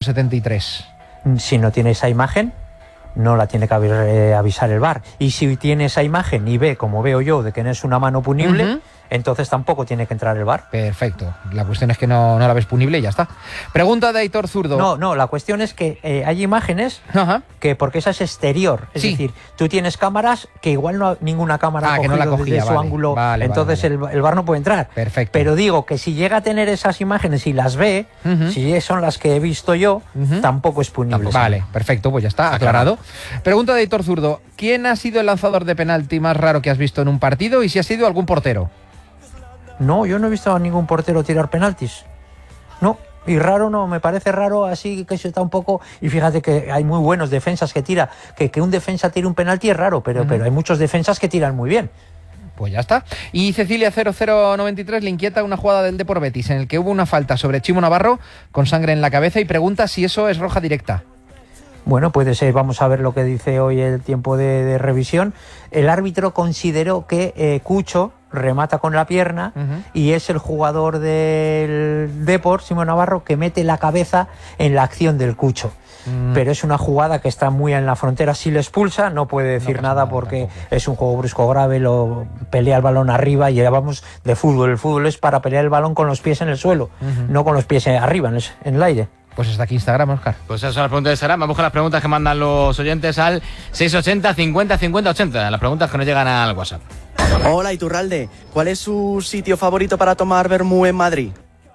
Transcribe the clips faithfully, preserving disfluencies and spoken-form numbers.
setenta y tres. Si no tiene esa imagen, no la tiene que eh, avisar el V A R. Y si tiene esa imagen y ve, como veo yo, de que no es una mano punible, uh-huh, entonces tampoco tiene que entrar el V A R. Perfecto. La cuestión es que no, no la ves punible y ya está. Pregunta de Aitor Zurdo. No, no, la cuestión es que eh, hay imágenes, uh-huh, que porque esa es exterior. Es sí. decir, tú tienes cámaras que igual no ninguna cámara ah, ha que no la cogía, desde su vale, ángulo, vale, entonces vale, vale. El, el V A R no puede entrar. Perfecto. Pero digo que si llega a tener esas imágenes y las ve, uh-huh, si son las que he visto yo, uh-huh, tampoco es punible. Tampoco. Vale, perfecto, pues ya está, aclarado. Pregunta de Aitor Zurdo. ¿Quién ha sido el lanzador de penalti más raro que has visto en un partido y si ha sido algún portero? No, yo no he visto a ningún portero tirar penaltis. No, y raro no, me parece raro así que se está un poco... Y fíjate que hay muy buenos defensas que tira. Que, que un defensa tire un penalti es raro, pero, uh-huh, pero hay muchos defensas que tiran muy bien. Pues ya está. Y Cecilia cero cero noventa y tres le inquieta una jugada del Depor Betis en el que hubo una falta sobre Chimo Navarro con sangre en la cabeza y pregunta si eso es roja directa. Bueno, puede ser, vamos a ver lo que dice hoy el tiempo de, de revisión. El árbitro consideró que eh, Cucho remata con la pierna, uh-huh, y es el jugador del Depor, Chimo Navarro, que mete la cabeza en la acción del Cucho. Uh-huh. Pero es una jugada que está muy en la frontera. Si le expulsa, no puede decir no nada, nada porque tampoco. Es un juego brusco grave, lo pelea el balón arriba y ya vamos de fútbol. El fútbol es para pelear el balón con los pies en el suelo, uh-huh, no con los pies arriba, en el, en el aire. Pues hasta aquí Instagram, Óscar. Pues esas son las preguntas de Instagram. Vamos con las preguntas que mandan los oyentes al seis ochenta cincuenta cincuenta ochenta. Las preguntas que nos llegan al WhatsApp. Hola, Iturralde. ¿Cuál es su sitio favorito para tomar vermú en Madrid?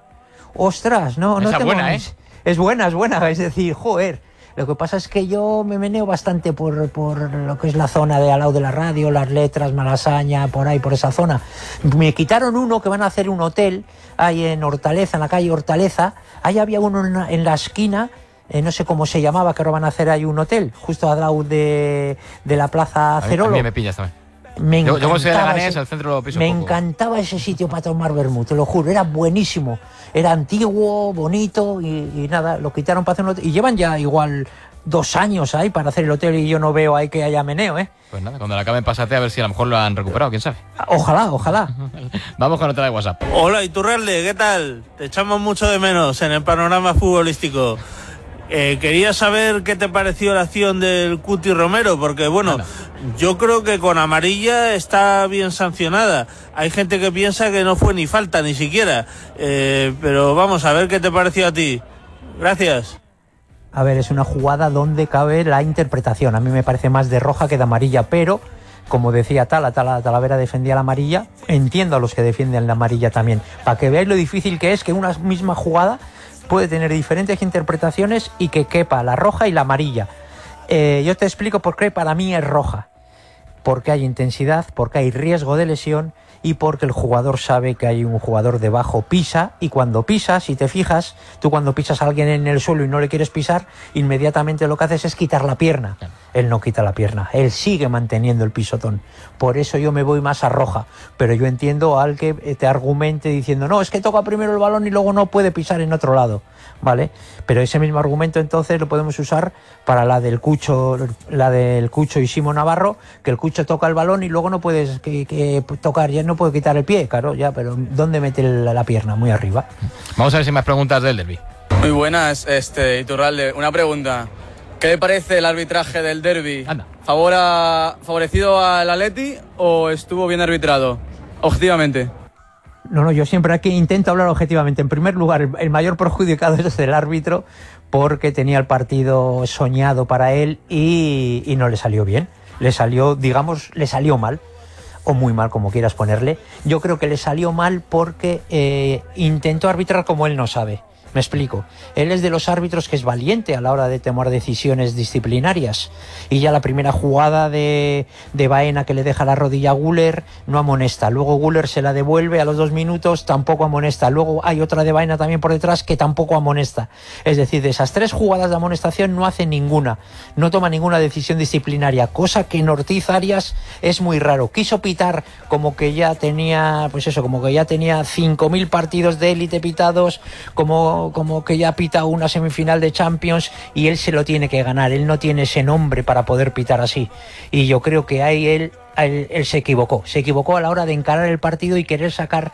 Ostras, no, no Esa tengo buena, mis... ¿eh? Es buena, es buena. Es decir, joder. Lo que pasa es que yo me meneo bastante por, por lo que es la zona de al lado de la radio, Las Letras, Malasaña, por ahí, por esa zona. Me quitaron uno que van a hacer un hotel ahí en Hortaleza, en la calle Hortaleza. Ahí había uno en la, en la esquina, eh, no sé cómo se llamaba, que ahora van a hacer ahí un hotel, justo al lado de, de la Plaza Cerolo. A mí, a mí me pillas también. Me yo, yo como soy de Leganés, ese, al centro lo piso me poco. encantaba ese sitio para tomar vermut, te lo juro, era buenísimo. Era antiguo, bonito y, y nada, lo quitaron para hacer un hotel. Y llevan ya igual dos años ahí para hacer el hotel y yo no veo ahí que haya meneo, ¿eh? Pues nada, cuando la acaben pásate a ver si a lo mejor lo han recuperado, quién sabe. Ojalá, ojalá. Vamos con otra de WhatsApp. Hola, Iturralde, ¿qué tal? Te echamos mucho de menos en el panorama futbolístico. Eh, quería saber qué te pareció la acción del Cuti Romero, porque bueno, Anda. yo creo que con amarilla está bien sancionada. Hay gente que piensa que no fue ni falta, ni siquiera. Eh, pero vamos a ver qué te pareció a ti. Gracias. A ver, es una jugada donde cabe la interpretación. A mí me parece más de roja que de amarilla, pero como decía Tala, Tala Talavera defendía la amarilla, entiendo a los que defienden la amarilla también, para que veáis lo difícil que es que una misma jugada puede tener diferentes interpretaciones y que quepa la roja y la amarilla. Eh, yo te explico por qué para mí es roja. Porque hay intensidad, porque hay riesgo de lesión y porque el jugador sabe que hay un jugador debajo, pisa, y cuando pisas, si te fijas, tú cuando pisas a alguien en el suelo y no le quieres pisar, inmediatamente lo que haces es quitar la pierna. Él no quita la pierna, él sigue manteniendo el pisotón. Por eso yo me voy más a roja, pero yo entiendo al que te argumente diciendo, no, es que toca primero el balón y luego no puede pisar en otro lado, ¿vale? Pero ese mismo argumento entonces lo podemos usar para la del Cucho, la del Cucho y Chimo Navarro, que el Cucho toca el balón y luego no puedes que, que tocar, ya no puede quitar el pie, claro, ya, pero ¿dónde mete la, la pierna? Muy arriba. Vamos a ver si hay más preguntas del derbi. Muy buenas, este, Iturralde. Una pregunta. ¿Qué le parece el arbitraje del derbi? Anda. ¿Favor a, ¿Favorecido al Atleti o estuvo bien arbitrado? Objetivamente. No, no, yo siempre aquí intento hablar objetivamente. En primer lugar, el, el mayor perjudicado es el árbitro porque tenía el partido soñado para él y, y no le salió bien. Le salió, digamos, le salió mal. O muy mal, como quieras ponerle. Yo creo que le salió mal porque eh, intentó arbitrar como él no sabe. Me explico. Él es de los árbitros que es valiente a la hora de tomar decisiones disciplinarias. Y ya la primera jugada de, de Baena que le deja la rodilla a Güler no amonesta. Luego Güler se la devuelve a los dos minutos, tampoco amonesta. Luego hay otra de Baena también por detrás que tampoco amonesta. Es decir, de esas tres jugadas de amonestación no hace ninguna. No toma ninguna decisión disciplinaria. Cosa que en Ortiz Arias es muy raro. Quiso pitar como que ya tenía, pues eso, como que ya tenía cinco mil partidos de élite pitados, como como que ya pita una semifinal de Champions y él se lo tiene que ganar, él no tiene ese nombre para poder pitar así y yo creo que ahí él, él, él se equivocó, se equivocó a la hora de encarar el partido y querer sacar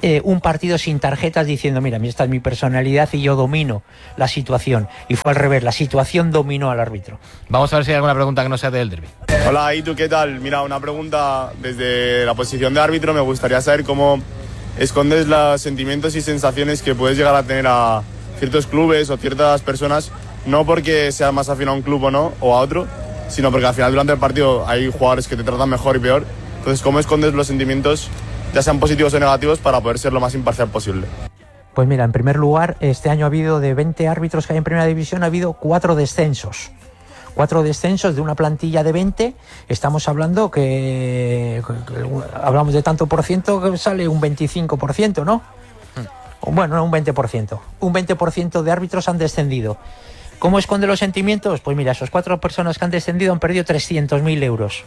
eh, un partido sin tarjetas diciendo, mira, esta es mi personalidad y yo domino la situación. Y fue al revés, la situación dominó al árbitro. Vamos a ver si hay alguna pregunta que no sea del derbi. Hola, ¿y tú qué tal? Mira, una pregunta desde la posición de árbitro. Me gustaría saber cómo escondes los sentimientos y sensaciones que puedes llegar a tener a ciertos clubes o ciertas personas, no porque seas más afín a un club o no, o a otro, sino porque al final durante el partido hay jugadores que te tratan mejor y peor. Entonces, ¿cómo escondes los sentimientos, ya sean positivos o negativos, para poder ser lo más imparcial posible? Pues mira, en primer lugar, este año ha habido de veinte árbitros que hay en Primera División, ha habido cuatro descensos. Cuatro descensos de una plantilla de veinte, estamos hablando que, que, que hablamos de tanto por ciento que sale un veinticinco por ciento, ¿no? Hmm. Bueno, no, un veinte por ciento. Un veinte por ciento de árbitros han descendido. ¿Cómo esconde los sentimientos? Pues mira, esos cuatro personas que han descendido han perdido trescientos mil euros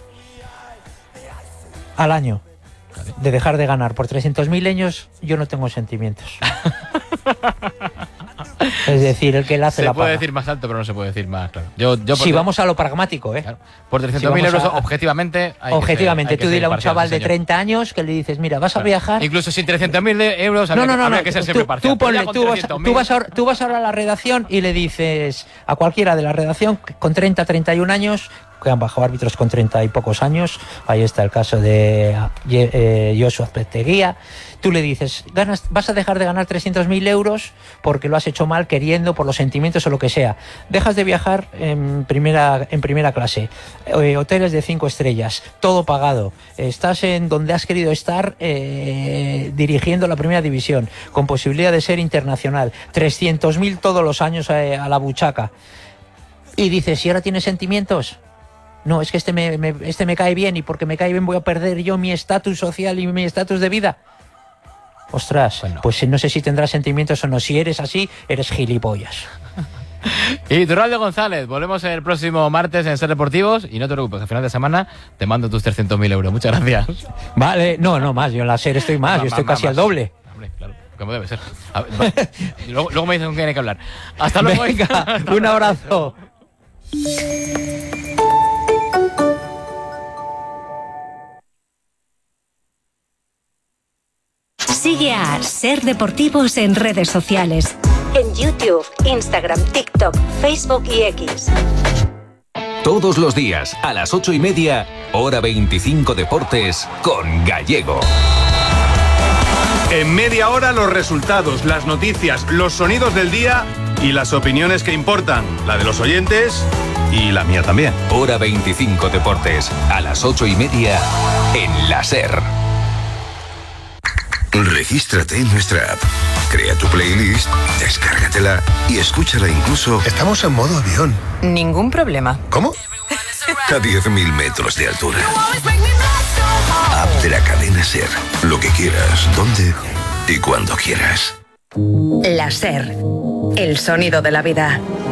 al año de dejar de ganar. Por trescientos mil euros yo no tengo sentimientos. Es decir, el que la hace la paga. Se puede decir más alto, pero no se puede decir más, claro. Yo, yo si vamos a lo pragmático, ¿eh? Claro. Por trescientos mil euros, a... objetivamente... Hay objetivamente, que ser, hay tú dile a un chaval señor. de treinta años que le dices, mira, vas claro. a viajar... Incluso sin trescientos mil euros habría, no, no, no, habría no, que ser tú, siempre parcial. Tú, ponle, tú, vas, tú, vas a, tú vas ahora a la redacción y le dices a cualquiera de la redacción con treinta, treinta y un años, que han bajado árbitros con treinta y pocos años, ahí está el caso de eh, Joshua Azpeitia. Tú le dices, ganas, vas a dejar de ganar trescientos mil euros porque lo has hecho mal, queriendo, por los sentimientos o lo que sea. Dejas de viajar en primera, en primera clase, eh, hoteles de cinco estrellas, todo pagado. Estás en donde has querido estar eh, dirigiendo la Primera División, con posibilidad de ser internacional. trescientos mil todos los años eh, a la buchaca. Y dices, ¿y ahora tienes sentimientos? No, es que este me, me, este me cae bien y porque me cae bien voy a perder yo mi estatus social y mi estatus de vida. Ostras, bueno. Pues no sé si tendrás sentimientos o no. Si eres así, eres gilipollas. Y Turralde González, volvemos el próximo martes en Ser Deportivos. Y no te preocupes, al final de semana te mando tus trescientos mil euros. Muchas gracias. Vale, no, no más. Yo en la SER estoy más, yo estoy más, casi más. Al doble. Hombre, claro, como debe ser. A ver, luego, luego me dicen con quién hay que hablar. Hasta luego. Venga, hasta un abrazo. Sigue a Ser Deportivos en redes sociales. En YouTube, Instagram, TikTok, Facebook y X. Todos los días, a las ocho y media, hora veinticinco Deportes, con Gallego. En media hora los resultados, las noticias, los sonidos del día y las opiniones que importan. La de los oyentes y la mía también. Hora veinticinco Deportes, a las ocho y media, en la SER. Regístrate en nuestra app, crea tu playlist, descárgatela y escúchala incluso... Estamos en modo avión. Ningún problema. ¿Cómo? A diez mil metros de altura. App de la cadena SER. Lo que quieras, donde y cuando quieras. La SER. El sonido de la vida.